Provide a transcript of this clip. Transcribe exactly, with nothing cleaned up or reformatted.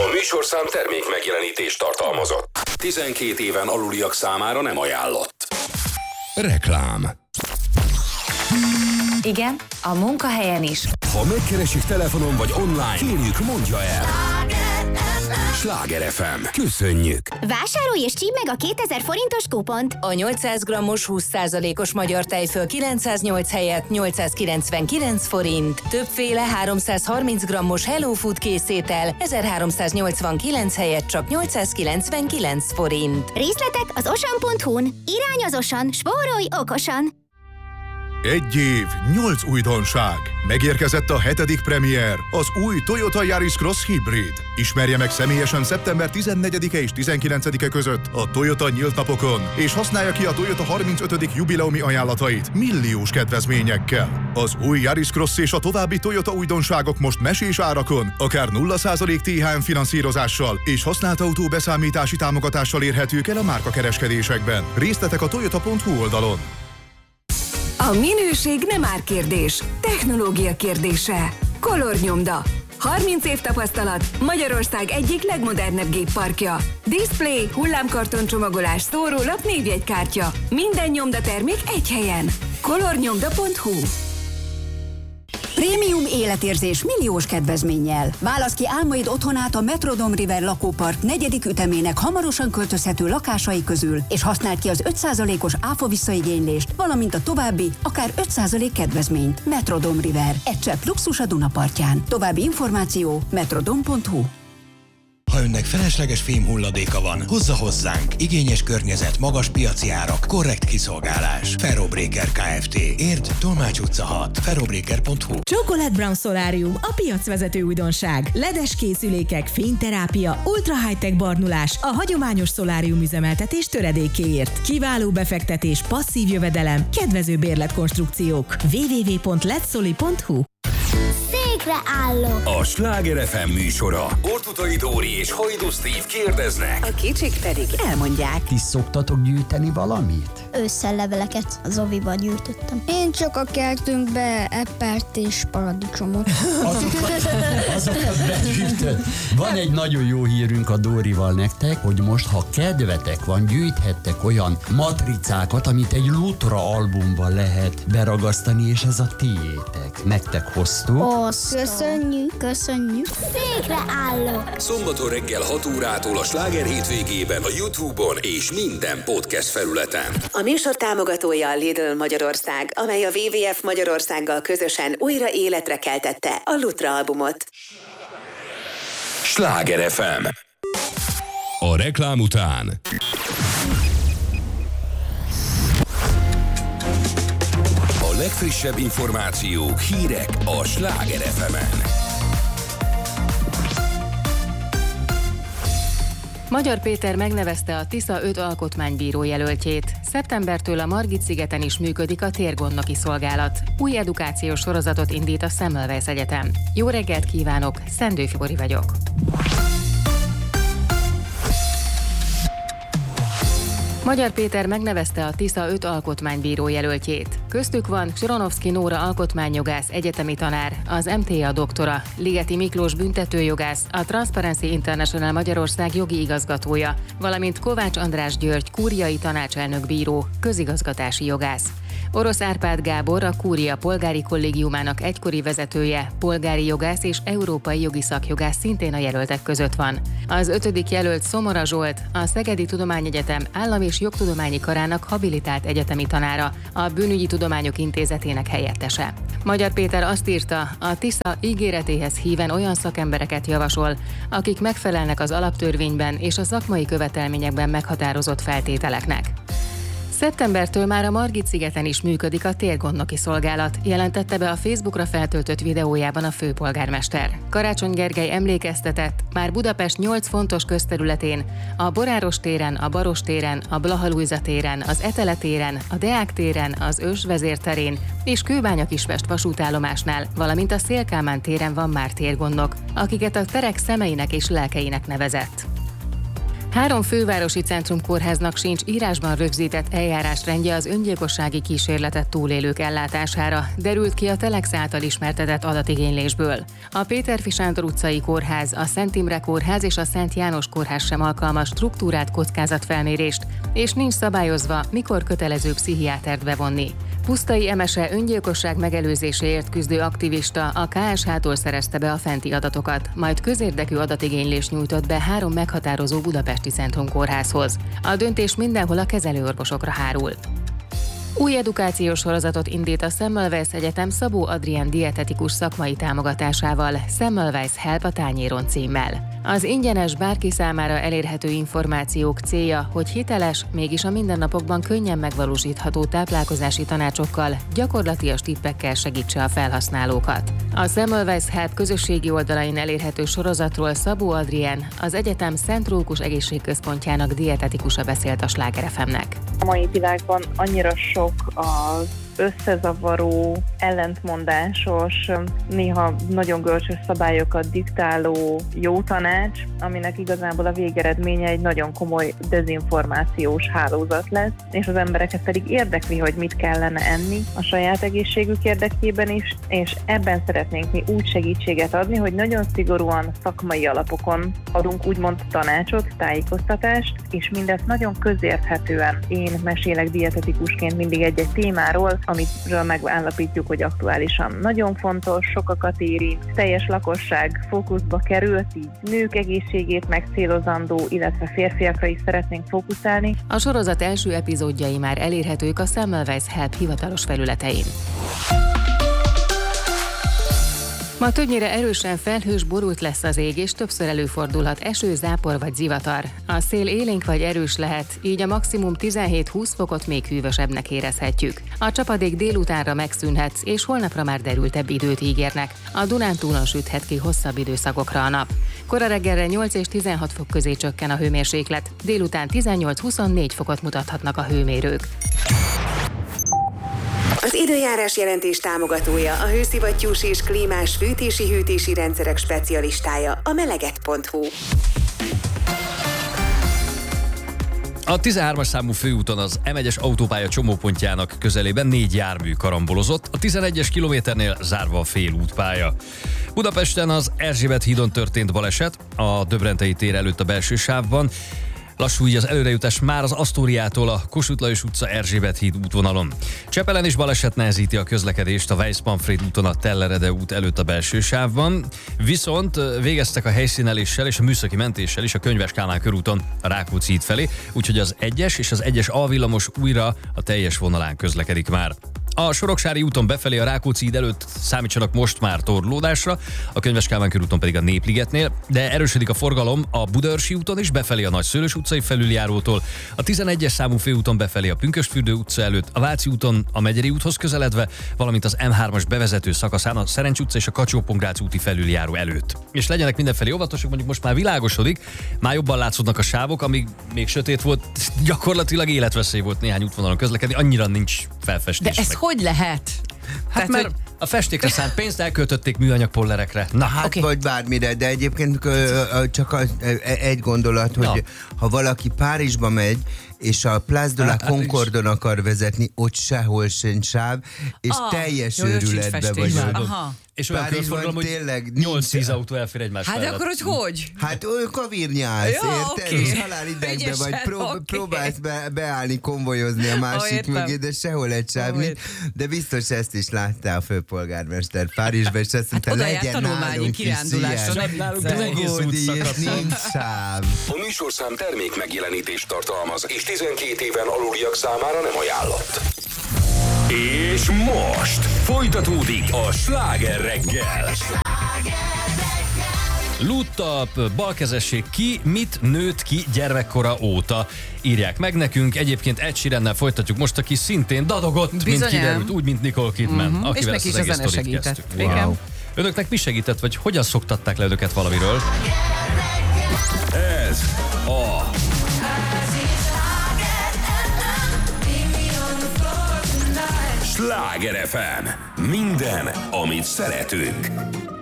A műsorszám termék megjelenítést tartalmazott. tizenkét éven aluliak számára nem ajánlott. Reklám. Igen, a munkahelyen is. Ha megkeresik telefonon vagy online, kérjük, mondja el. Sláger ef em. Köszönjük! Vásárolj és csípd meg a kétezer forintos kupont! A nyolcszáz grammos húsz százalékos magyar tejföl kilencszáznyolc helyett nyolcszázkilencvenkilenc forint. Többféle háromszázharminc grammos Hello Food készétel ezerháromszáznyolcvankilenc helyett csak nyolcszázkilencvenkilenc forint. Részletek az osan pont hu-n. Irány az Osan, spórolj okosan! Egy év, nyolc újdonság. Megérkezett a hetedik premier, az új Toyota Yaris Cross Hybrid. Ismerje meg személyesen szeptember tizennegyedike és tizenkilencedike között a Toyota nyílt napokon, és használja ki a Toyota harmincötödik jubileumi ajánlatait milliós kedvezményekkel. Az új Yaris Cross és a további Toyota újdonságok most mesés árakon, akár nulla százalék té há em finanszírozással és használt autó beszámítási támogatással érhetők el a márkakereskedésekben. Részletek a toyota pont hu oldalon. A minőség nem árkérdés, technológia kérdése. Color Nyomda. harminc év tapasztalat, Magyarország egyik legmodernebb gépparkja. Display, hullámkarton csomagolás, szórólap, névjegykártya. Minden nyomdatermék egy helyen. color nyomda pont hu. Prémium életérzés milliós kedvezménnyel. Válasz ki álmaid otthonát a Metrodome River lakópark negyedik ütemének hamarosan költözhető lakásai közül, és használd ki az öt százalékos áfa visszaigénylést, valamint a további, akár öt százalék kedvezményt. Metrodome River. Egy csepp luxus a Dunapartján. További információ metrodome pont hu. Ha önnek felesleges fémhulladéka van, hozza hozzánk. Igényes környezet, magas piaci árak, korrekt kiszolgálás. Ferrobreaker Kft. Érd, Tolmács utca hat. ferrobreaker pont hu. Chocolate Brown Solarium, a piacvezető újdonság. ledes készülékek, fényterápia, ultra high-tech barnulás, a hagyományos szolárium üzemeltetés töredékéért. Kiváló befektetés, passzív jövedelem, kedvező bérletkonstrukciók. double-u double-u double-u pont letsoli pont hu. Székre állok! A Sláger ef em műsora. Ortutai Dóri és Hajdú Steve kérdeznek. A kicsik pedig elmondják. Ti szoktatok gyűjteni valamit? Ősszel leveleket az oviban gyűjtöttem. Én csak a kertünkbe eppert és paradicsomot. Azokat, azokat begyűjtött. Van egy nagyon jó hírünk a Dórival nektek, hogy most, ha kedvetek van, gyűjthettek olyan matricákat, amit egy Lutra albumban lehet beragasztani, és ez a tiétek. Nektek hoztuk. Osz, köszönjük, köszönjük. Székre állok! Szombaton reggel hat órától a Sláger hétvégében a YouTube-on és minden podcast felületen. A műsor támogatója a Lidl Magyarország, amely a dupla vé vé ef Magyarországgal közösen újra életre keltette a Lutra albumot. Sláger ef em. A reklám után a legfrissebb információk, hírek a Sláger ef emen. Magyar Péter megnevezte a Tisza öt alkotmánybíró jelöltjét. Szeptembertől a Margit-szigeten is működik a térgondnoki szolgálat. Új edukációs sorozatot indít a Semmelweis Egyetem. Jó reggelt kívánok, Szendő Fibori vagyok. Magyar Péter megnevezte a Tisza öt alkotmánybíró jelöltjét. Köztük van Soronovszki Nóra alkotmányjogász, egyetemi tanár, az em té á doktora, Ligeti Miklós büntetőjogász, a Transparency International Magyarország jogi igazgatója, valamint Kovács András György kúriai tanácselnök bíró, közigazgatási jogász. Orosz Árpád Gábor, a Kúria polgári kollégiumának egykori vezetője, polgári jogász és európai jogi szakjogász szintén a jelöltek között van. Az ötödik jelölt Szomora Zsolt, a Szegedi Tudományegyetem Állam- és Jogtudományi Karának habilitált egyetemi tanára, a Bűnügyi Tudományok Intézetének helyettese. Magyar Péter azt írta, a Tisza ígéretéhez híven olyan szakembereket javasol, akik megfelelnek az alaptörvényben és a szakmai követelményekben meghatározott feltételeknek. Szeptembertől már a Margit-szigeten is működik a térgondnoki szolgálat, jelentette be a Facebookra feltöltött videójában a főpolgármester. Karácsony Gergely emlékeztetett, már Budapest nyolc fontos közterületén, a Boráros téren, a Baros téren, a Blaha Lujza téren, az Etele téren, a Deák téren, az Ősvezér terén és Kőbánya-Kispest vasútállomásnál, valamint a Széll Kálmán téren van már térgondnok, akiket a terek szemeinek és lelkeinek nevezett. Három fővárosi centrumkórháznak sincs írásban rögzített eljárásrendje az öngyilkossági kísérletet túlélők ellátására, derült ki a Telex által ismertetett adatigénylésből. A Péterfi Sándor utcai kórház, a Szent Imre kórház és a Szent János kórház sem alkalmas struktúrált kockázatfelmérést, és nincs szabályozva, mikor kötelező pszichiátert bevonni. Pusztai Emese öngyilkosság megelőzéséért küzdő aktivista a ká es há-tól szerezte be a fenti adatokat, majd közérdekű adatigénylést nyújtott be három meghatározó budapesti centrumkórházhoz. A döntés mindenhol a kezelőorvosokra hárul. Új edukációs sorozatot indít a Semmelweis Egyetem Szabó Adrien dietetikus szakmai támogatásával, Semmelweis Help a tányéron címmel. Az ingyenes, bárki számára elérhető információk célja, hogy hiteles, mégis a mindennapokban könnyen megvalósítható táplálkozási tanácsokkal, gyakorlatias tippekkel segítse a felhasználókat. A Semmelweis Help közösségi oldalain elérhető sorozatról Szabó Adrien, az egyetem Szent Rókus egészségközpontjának dietetikusa beszélt a Sláger ef em-nek. A mai világban annyira sok az összezavaró, ellentmondásos, néha nagyon görcsös szabályokat diktáló jó tanács, aminek igazából a végeredménye egy nagyon komoly dezinformációs hálózat lesz, és az embereket pedig érdekli, hogy mit kellene enni a saját egészségük érdekében is, és ebben szeretnénk mi úgy segítséget adni, hogy nagyon szigorúan szakmai alapokon adunk úgymond tanácsot, tájékoztatást, és mindezt nagyon közérthetően. Én mesélek dietetikusként mindig egy-egy témáról, amitről megállapítjuk, hogy aktuálisan nagyon fontos, sokakat érint, teljes lakosság fókuszba került, így nők egészségét megcélozandó, illetve férfiakra is szeretnénk fókuszálni. A sorozat első epizódjai már elérhetők a Semmelweis Help hivatalos felületein. Ma többnyire erősen felhős, borult lesz az ég, és többször előfordulhat eső, zápor vagy zivatar. A szél élénk vagy erős lehet, így a maximum tizenhét-húsz fokot még hűvösebbnek érezhetjük. A csapadék délutánra megszűnhet, és holnapra már derültebb időt ígérnek. A Dunántúlon süthet ki hosszabb időszakokra a nap. Kora reggelre nyolc és tizenhat fok közé csökken a hőmérséklet, délután tizennyolc-huszonnégy fokot mutathatnak a hőmérők. Az időjárás jelentés támogatója a hőszivattyús és klímás fűtési-hűtési rendszerek specialistája, a meleget pont hu. A tizenhármas számú főúton az em egyes autópálya csomópontjának közelében négy jármű karambolozott, a tizenegyes kilométernél zárva a félútpálya. Budapesten az Erzsébet hídon történt baleset, a Döbrentei tér előtt a belső sávban. Lassú így az előrejutás már az Asztóriától a Kossuth Lajos utca Erzsébet híd útvonalon. Csepelen is baleset nehezíti a közlekedést a Weiss-Manfréd úton a Tellerede út előtt a belső sávban, viszont végeztek a helyszíneléssel és a műszaki mentéssel is a Könyves Kálmán körúton a Rákóczi híd felé, úgyhogy az egyes és az egyes A villamos újra a teljes vonalán közlekedik már. A Soroksári úton befelé a Rákóczi híd előtt számítsanak most már torlódásra, a Könyves Kálmán körúton pedig a Népligetnél, de erősödik a forgalom a Budaörsi úton is befelé a Nagyszőlős utcai felüljárótól, a tizenegyes számú főúton befelé a Pünkösdfürdő utca előtt, a Váci úton a Megyeri úthoz közeledve, valamint az em hármas bevezető szakaszán a Szerencs utca és a Kacsó-Pongrác úti felüljáró előtt. És legyenek mindenfelé óvatosok, mondjuk most már világosodik, már jobban látszódnak a sávok, amíg még sötét volt, gyakorlatilag életveszély volt néhány útvonalon közlekedni, annyira nincs felfestés. De ez meg. Hogy lehet? Hát Tehát, mert hogy... a festékre szánt pénzt elköltötték műanyag pollerekre. Na hát, okay. Vagy bármire, de egyébként csak egy gondolat, hogy Na. ha valaki Párizsba megy, és a Place de la Concordon akar vezetni, ott sehol sincs sáv, és ah, teljes jó, őrületbe vagy. És olyan körforgalom, hogy tényleg nyolc-tíz autó elfér egymás Hát mellett. akkor hogy hogy? Hát olyan kavirnyálsz, érted? Okay. És halálidegbe vagy, prób- okay. próbálsz be- beállni, konvojozni a másik oh, mögé, de sehol egy sáv nincs. De biztos ezt is látta a főpolgármester Párizsba, és ezt mondta, legyen nálunk is ilyen. Nincs sáv. A műsorszám termék megjelenítést tartalmaz, és tizenkét éven aluliak számára nem ajánlott. És most folytatódik a Sláger reggel. Lutap, balkezesség ki, mit nőtt ki gyermekkora óta? Írják meg nekünk, egyébként Ed Sheerannel folytatjuk most, aki szintén dadogott, Bizonyám. mint kiderült, úgy, mint Nicole Kidman, uh-huh. akivel és ezt az egész sztorit kezdtük. Wow. Önöknek mi segített, vagy hogyan szoktatták le önöket valamiről? Ez a Sláger ef em. Minden, amit szeretünk.